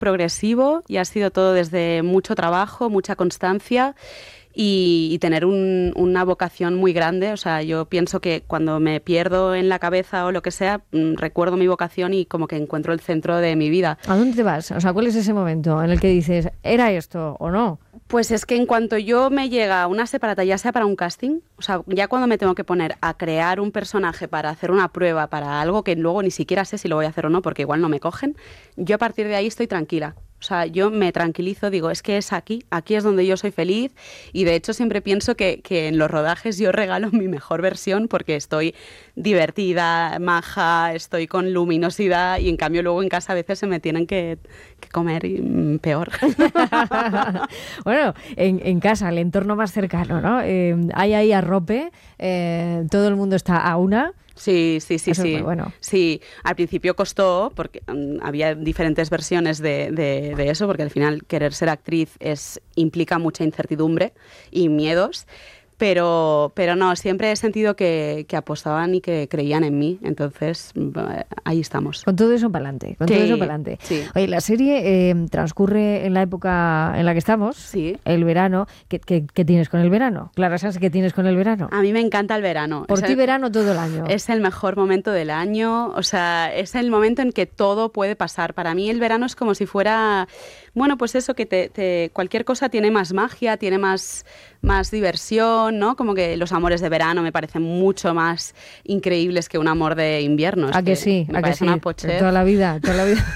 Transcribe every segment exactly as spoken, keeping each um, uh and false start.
progresivo y ha sido todo desde mucho trabajo, mucha constancia y, y tener un, una vocación muy grande. O sea, yo pienso que cuando me pierdo en la cabeza o lo que sea, mmm, recuerdo mi vocación y como que encuentro el centro de mi vida. ¿A dónde te vas? O sea, ¿cuál es ese momento en el que dices, ¿era esto o no? Pues es que en cuanto yo me llega una separata, ya sea para un casting, o sea, ya cuando me tengo que poner a crear un personaje para hacer una prueba, para algo que luego ni siquiera sé si lo voy a hacer o no, porque igual no me cogen, yo a partir de ahí estoy tranquila. O sea, yo me tranquilizo, digo, es que es aquí, aquí es donde yo soy feliz y de hecho siempre pienso que, que en los rodajes yo regalo mi mejor versión porque estoy divertida, maja, estoy con luminosidad y en cambio luego en casa a veces se me tienen que, que comer y, mm, peor. Bueno, en, en casa, el entorno más cercano, ¿no? Eh, hay ahí arrope, eh, todo el mundo está a una. Sí, sí, sí, Eso sí. es muy bueno. Sí, al principio costó porque um, había diferentes versiones de, de, de eso, porque al final querer ser actriz es, implica mucha incertidumbre y miedos. Pero, pero no, siempre he sentido que, que apostaban y que creían en mí, entonces ahí estamos. Con todo eso para adelante, con sí, todo eso para adelante. Sí. Oye, la serie eh, transcurre en la época en la que estamos, sí. el verano. ¿Qué, qué, qué tienes con el verano? Clara, ¿sabes qué tienes con el verano? A mí me encanta el verano. Por es ti el, verano todo el año. Es el mejor momento del año, o sea, es el momento en que todo puede pasar. Para mí el verano es como si fuera, bueno, pues eso, que te, te, cualquier cosa tiene más magia, tiene más, más diversión, ¿no? Como que los amores de verano me parecen mucho más increíbles que un amor de invierno. ¿A que, que sí? Me ¿A parece que sí? Una pochez. Toda la vida, toda la vida.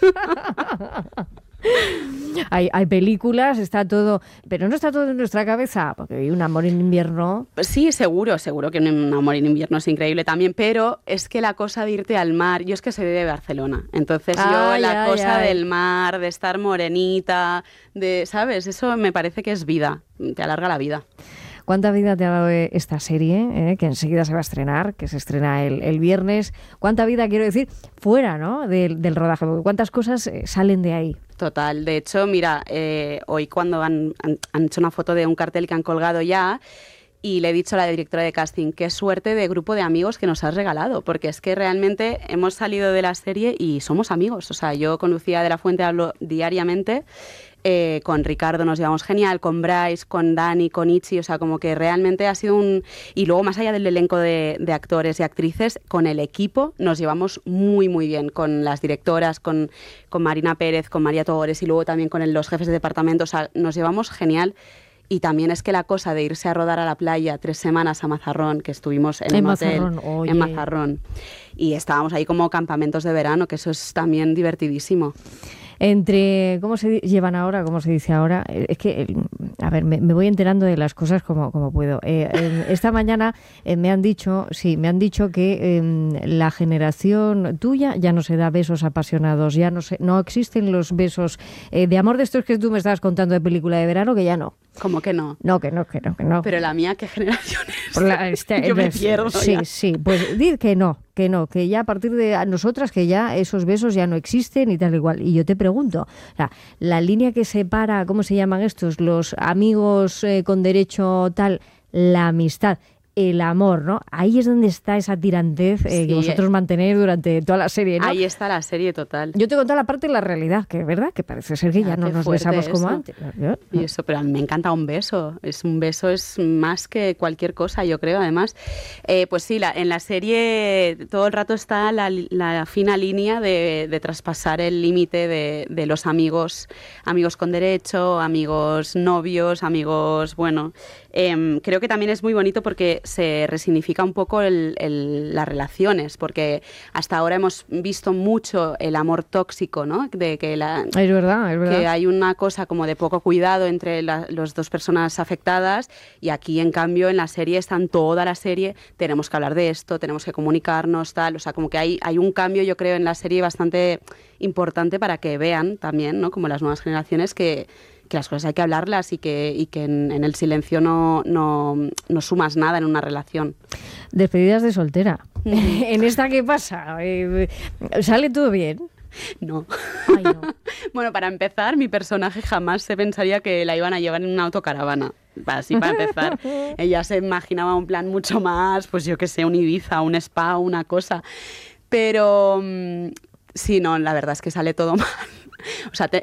Hay, hay películas, está todo, pero no está todo en nuestra cabeza, porque hay un amor en invierno. Sí, seguro, seguro que un amor en invierno es increíble también, pero es que la cosa de irte al mar, yo es que soy de Barcelona, entonces ay, yo la ay, cosa ay. del mar, de estar morenita, de, ¿sabes? Eso me parece que es vida, te alarga la vida. ¿Cuánta vida te ha dado esta serie, eh, que enseguida se va a estrenar, que se estrena el, el viernes? ¿Cuánta vida, quiero decir, fuera, ¿no?, del, del rodaje? Porque ¿cuántas cosas eh, salen de ahí? Total. De hecho, mira, eh, hoy cuando han, han, han hecho una foto de un cartel que han colgado ya, y le he dicho a la directora de casting, qué suerte de grupo de amigos que nos has regalado, porque es que realmente hemos salido de la serie y somos amigos. O sea, yo con Lucía de la Fuente hablo diariamente, eh, con Ricardo nos llevamos genial, con Bryce, con Dani, con Itzi, o sea, como que realmente ha sido un... Y luego, más allá del elenco de, de actores y actrices, con el equipo nos llevamos muy, muy bien, con las directoras, con, con Marina Pérez, con María Togores y luego también con el, los jefes de departamento, o sea, nos llevamos genial. Y también es que la cosa de irse a rodar a la playa tres semanas a Mazarrón, que estuvimos en, en un Mazarrón, hotel oye. en Mazarrón, y estábamos ahí como campamentos de verano, que eso es también divertidísimo. Entre, ¿cómo se llevan ahora? ¿Cómo se dice ahora? Es que, a ver, me, me voy enterando de las cosas como, como puedo. Eh, eh, esta mañana eh, me han dicho, sí, me han dicho que eh, la generación tuya ya no se da besos apasionados, ya no se, no existen los besos eh, de amor de estos que tú me estabas contando de película de verano, que ya no. ¿Cómo que no? No, que no, que no, que no. Pero la mía, ¿qué generación es? La, este, Yo me pierdo Sí, ya. sí, pues di que no, que no, que ya a partir de nosotras, que ya esos besos ya no existen y tal igual. Y yo te pregunto, o sea, la línea que separa, ¿cómo se llaman estos? Los amigos eh, con derecho tal, la amistad, el amor, ¿no? Ahí es donde está esa tirantez eh, sí, que vosotros mantenéis durante toda la serie, ¿no? Ahí está la serie total. Yo te he contado la parte de la realidad, que es verdad, que parece ser que ya, ya no nos besamos como antes. ¿No? Y eso, pero a mí me encanta un beso. Es un beso es más que cualquier cosa, yo creo, además. Eh, pues sí, la, en la serie todo el rato está la, la fina línea de, de traspasar el límite de, de los amigos, amigos con derecho, amigos novios, amigos, bueno... Eh, creo que también es muy bonito porque se resignifica un poco el, el, las relaciones, porque hasta ahora hemos visto mucho el amor tóxico, ¿no? De que la, es verdad, es verdad. Que hay una cosa como de poco cuidado entre las dos personas afectadas, y aquí en cambio en la serie están toda la serie, tenemos que hablar de esto, tenemos que comunicarnos, tal, o sea, como que hay, hay un cambio, yo creo, en la serie bastante importante para que vean también, ¿no? Como las nuevas generaciones que que las cosas hay que hablarlas y que, y que en, en el silencio no, no, no sumas nada en una relación. Despedidas de soltera. Mm. ¿En esta qué pasa? Eh, ¿Sale todo bien? No. Ay, no. Bueno, para empezar, mi personaje jamás se pensaría que la iban a llevar en una autocaravana. Así para empezar. Ella se imaginaba un plan mucho más, pues yo qué sé, un Ibiza, un spa, una cosa. Pero sí, no, la verdad es que sale todo mal. O sea, te,